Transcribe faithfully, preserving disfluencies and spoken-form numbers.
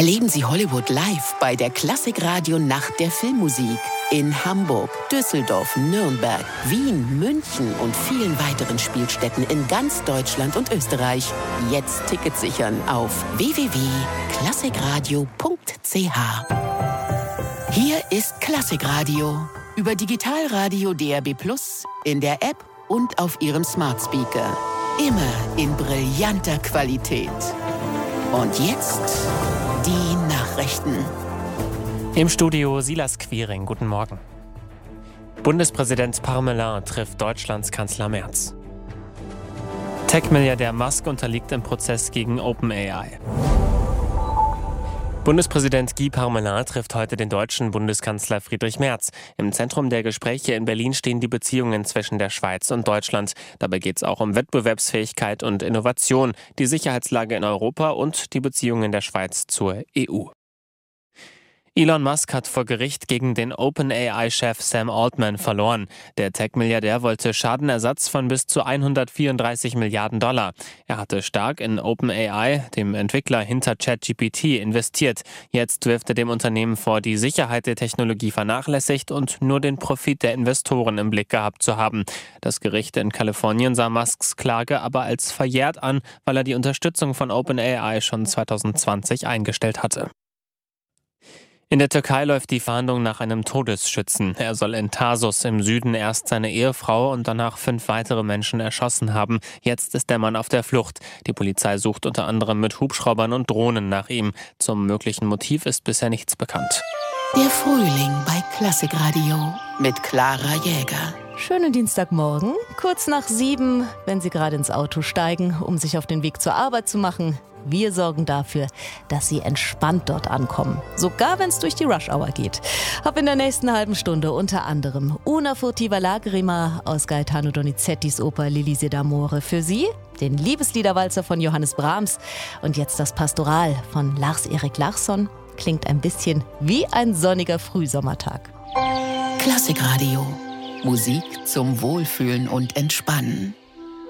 Erleben Sie Hollywood live bei der Klassikradio Nacht der Filmmusik in Hamburg, Düsseldorf, Nürnberg, Wien, München und vielen weiteren Spielstätten in ganz Deutschland und Österreich. Jetzt Tickets sichern auf w w w punkt klassikradio punkt c h. Hier ist Klassikradio über Digitalradio D R B Plus, in der App und auf Ihrem Smart Speaker. Immer in brillanter Qualität. Und jetzt die Nachrichten. Im Studio Silas Quiring, guten Morgen. Bundespräsident Parmelin trifft Deutschlands Kanzler Merz. Tech-Milliardär Musk unterliegt im Prozess gegen OpenAI. Bundespräsident Guy Parmelin trifft heute den deutschen Bundeskanzler Friedrich Merz. Im Zentrum der Gespräche in Berlin stehen die Beziehungen zwischen der Schweiz und Deutschland. Dabei geht es auch um Wettbewerbsfähigkeit und Innovation, die Sicherheitslage in Europa und die Beziehungen der Schweiz zur E U. Elon Musk hat vor Gericht gegen den OpenAI-Chef Sam Altman verloren. Der Tech-Milliardär wollte Schadenersatz von bis zu hundertvierunddreißig Milliarden Dollar. Er hatte stark in OpenAI, dem Entwickler hinter ChatGPT, investiert. Jetzt wirft er dem Unternehmen vor, die Sicherheit der Technologie vernachlässigt und nur den Profit der Investoren im Blick gehabt zu haben. Das Gericht in Kalifornien sah Musks Klage aber als verjährt an, weil er die Unterstützung von OpenAI schon zweitausendzwanzig eingestellt hatte. In der Türkei läuft die Fahndung nach einem Todesschützen. Er soll in Tarsus im Süden erst seine Ehefrau und danach fünf weitere Menschen erschossen haben. Jetzt ist der Mann auf der Flucht. Die Polizei sucht unter anderem mit Hubschraubern und Drohnen nach ihm. Zum möglichen Motiv ist bisher nichts bekannt. Der Frühling bei Klassikradio mit Clara Jäger. Schönen Dienstagmorgen, kurz nach sieben, wenn Sie gerade ins Auto steigen, um sich auf den Weg zur Arbeit zu machen. Wir sorgen dafür, dass Sie entspannt dort ankommen. Sogar wenn es durch die Rush-Hour geht. Hab in der nächsten halben Stunde unter anderem Una furtiva lagrima aus Gaetano Donizettis Oper L'Élysée d'Amore für Sie, den Liebesliederwalzer von Johannes Brahms und jetzt das Pastoral von Lars-Erik Larsson. Klingt ein bisschen wie ein sonniger Frühsommertag. Klassikradio. Musik zum Wohlfühlen und Entspannen.